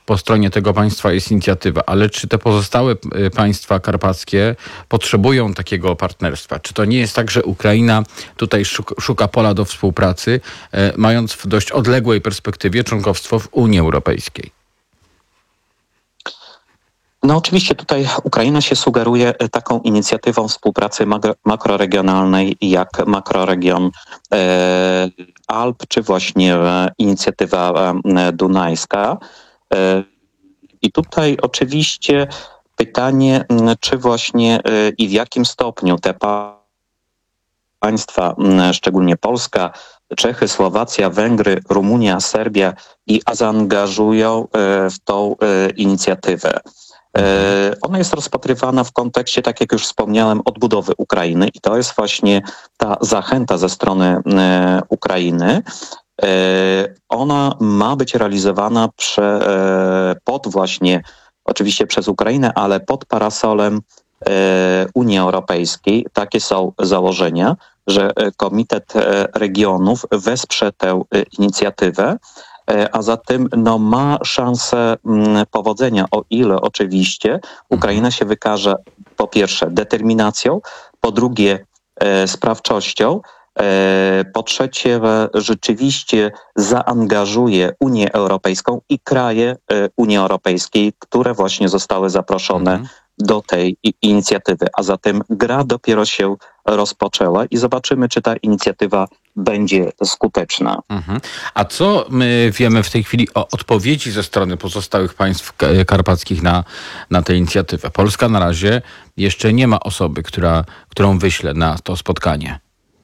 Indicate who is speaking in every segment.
Speaker 1: po stronie tego państwa jest inicjatywa, ale czy te pozostałe państwa karpackie potrzebują takiego partnerstwa? Czy to nie jest tak, że Ukraina tutaj szuka pola do współpracy, mając w dość odległej perspektywie członkostwo w Unii Europejskiej?
Speaker 2: No oczywiście tutaj Ukraina się sugeruje taką inicjatywą współpracy makroregionalnej jak makroregion Alp, czy właśnie inicjatywa dunajska. I tutaj oczywiście pytanie, czy właśnie i w jakim stopniu te państwa, szczególnie Polska, Czechy, Słowacja, Węgry, Rumunia, Serbia zaangażują w tą inicjatywę. Ona jest rozpatrywana w kontekście, tak jak już wspomniałem, odbudowy Ukrainy i to jest właśnie ta zachęta ze strony Ukrainy. Ona ma być realizowana pod właśnie, oczywiście przez Ukrainę, ale pod parasolem Unii Europejskiej. Takie są założenia, że Komitet Regionów wesprze tę inicjatywę, a zatem ma szansę powodzenia, o ile oczywiście Ukraina się wykaże po pierwsze determinacją, po drugie sprawczością, po trzecie rzeczywiście zaangażuje Unię Europejską i kraje Unii Europejskiej, które właśnie zostały zaproszone do tej inicjatywy. A zatem gra dopiero się rozpoczęła i zobaczymy, czy ta inicjatywa będzie skuteczna.
Speaker 1: A co my wiemy w tej chwili o odpowiedzi ze strony pozostałych państw karpackich na tę inicjatywę? Polska na razie jeszcze nie ma osoby, którą wyśle na to spotkanie.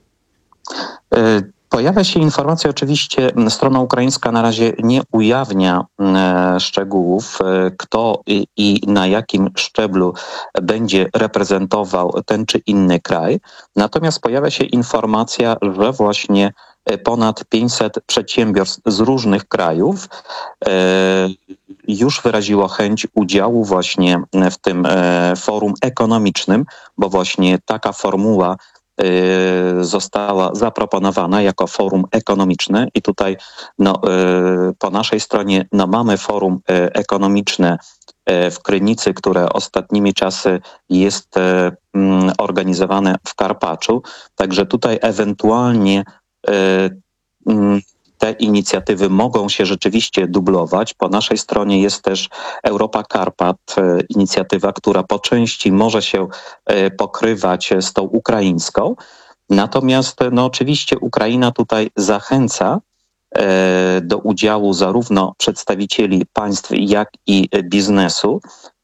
Speaker 2: Pojawia się informacja, oczywiście strona ukraińska na razie nie ujawnia szczegółów, kto i na jakim szczeblu będzie reprezentował ten czy inny kraj. Natomiast pojawia się informacja, że właśnie ponad 500 przedsiębiorstw z różnych krajów już wyraziło chęć udziału właśnie w tym forum ekonomicznym, bo właśnie taka formuła została zaproponowana jako forum ekonomiczne i tutaj po naszej stronie mamy forum ekonomiczne w Krynicy, które ostatnimi czasy jest organizowane w Karpaczu. Także tutaj ewentualnie te inicjatywy mogą się rzeczywiście dublować. Po naszej stronie jest też Europa Karpat, inicjatywa, która po części może się pokrywać z tą ukraińską. Natomiast oczywiście Ukraina tutaj zachęca do udziału zarówno przedstawicieli państw, jak i biznesu,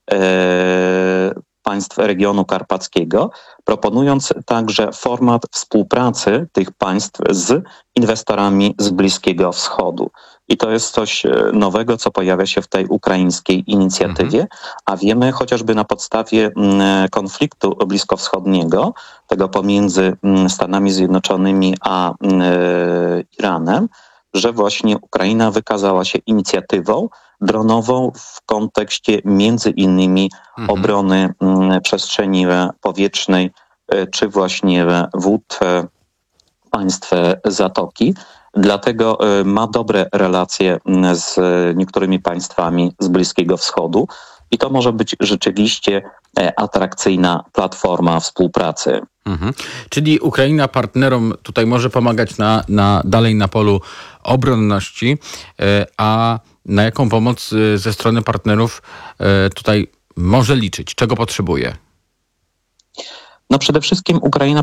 Speaker 2: państw regionu karpackiego, proponując także format współpracy tych państw z inwestorami z Bliskiego Wschodu. I to jest coś nowego, co pojawia się w tej ukraińskiej inicjatywie, a wiemy chociażby na podstawie konfliktu bliskowschodniego, tego pomiędzy Stanami Zjednoczonymi a Iranem, że właśnie Ukraina wykazała się inicjatywą dronową w kontekście między innymi obrony przestrzeni powietrznej czy właśnie wód państw Zatoki. Dlatego ma dobre relacje z niektórymi państwami z Bliskiego Wschodu i to może być rzeczywiście atrakcyjna platforma współpracy.
Speaker 1: Czyli Ukraina partnerom tutaj może pomagać dalej na polu obronności, a na jaką pomoc ze strony partnerów tutaj może liczyć? Czego potrzebuje?
Speaker 2: Przede wszystkim Ukraina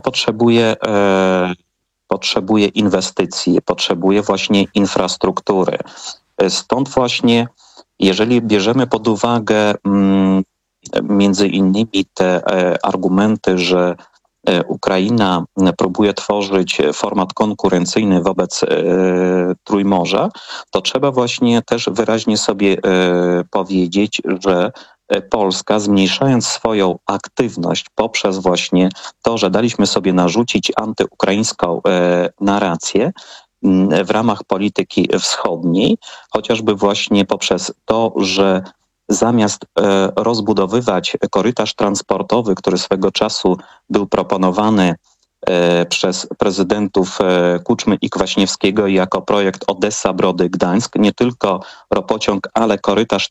Speaker 2: potrzebuje inwestycji, potrzebuje właśnie infrastruktury. Stąd właśnie, jeżeli bierzemy pod uwagę między innymi te argumenty, że Ukraina próbuje tworzyć format konkurencyjny wobec Trójmorza, to trzeba właśnie też wyraźnie sobie powiedzieć, że Polska, zmniejszając swoją aktywność poprzez właśnie to, że daliśmy sobie narzucić antyukraińską narrację w ramach polityki wschodniej, chociażby właśnie poprzez to, że zamiast rozbudowywać korytarz transportowy, który swego czasu był proponowany przez prezydentów Kuczmy i Kwaśniewskiego jako projekt Odessa-Brody-Gdańsk, nie tylko ropociąg, ale korytarz